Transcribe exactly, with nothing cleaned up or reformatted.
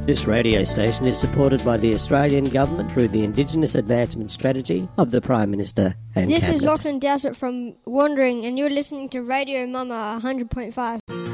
This radio station is supported by the Australian Government through the Indigenous Advancement Strategy of the Prime Minister and This Cabinet. is Lachlan Dowsett from Wandering, and you're listening to Radio Mama one hundred point five.